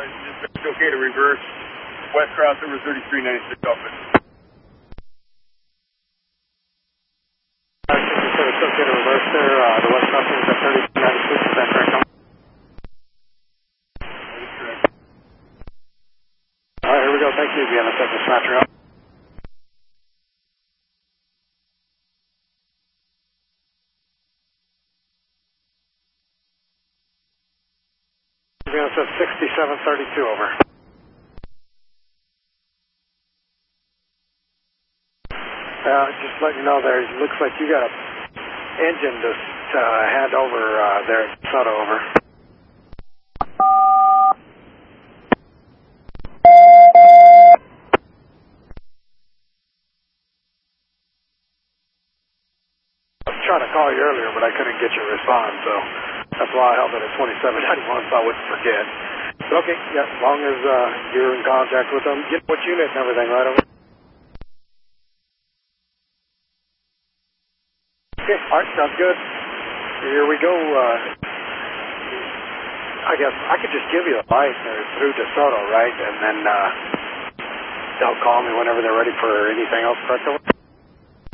It's okay to reverse west crossover 3396 open. It's okay to reverse there. The west crossover is at 3396. Is that correct? All right, here we go. Thank you again. Let's take the smasher up. It says 6732 over. Just letting you know there, it looks like you got a engine to hand over there at Soto over. I was trying to call you earlier, but I couldn't get your response, so that's why I held it at 2791 so I wouldn't forget. Okay, yeah, as long as you're in contact with them, get what unit and everything right over. Okay, all right, sounds good. Here we go. I guess I could just give you a light through DeSoto, right? And then they'll call me whenever they're ready for anything else, correct?